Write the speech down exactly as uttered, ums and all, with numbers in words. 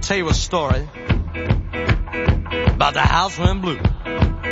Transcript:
tell you a story about the house went blue.